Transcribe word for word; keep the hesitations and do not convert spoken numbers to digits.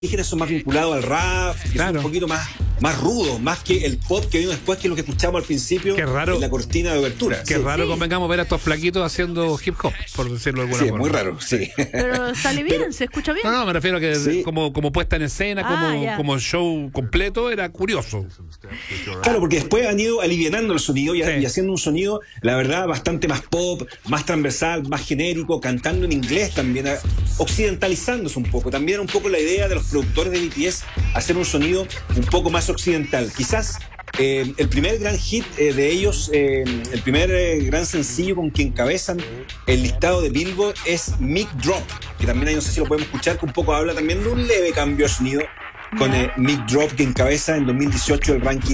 indígenas son más vinculados al rap, que Claro. son un poquito más, más rudos, más que el pop que vino después, que es lo que escuchamos al principio Qué raro. en la cortina de obertura. Qué Sí. raro Sí. convengamos ver a estos flaquitos haciendo hip hop, por decirlo de alguna Sí, es forma. muy raro, sí. Pero sale bien, se escucha bien. No, no, me refiero a que Sí. como, como puesta en escena, Ah, como, ya. como show completo, era curioso. Claro, porque después han ido alivianando el sonido y, Sí. y haciendo un sonido, la verdad, bastante más pop, más transversal, más genérico, cantando en inglés también, a- occidentalizándose un poco. También era un poco la idea de los productores de B T S hacer un sonido un poco más occidental. Quizás eh, el primer gran hit eh, de ellos, eh, el primer eh, gran sencillo con que encabezan el listado de Billboard es Mic Drop, que también ahí no sé si lo podemos escuchar, que un poco habla también de un leve cambio de sonido con Ya. eh, Mic Drop, que encabeza en dos mil dieciocho el ranking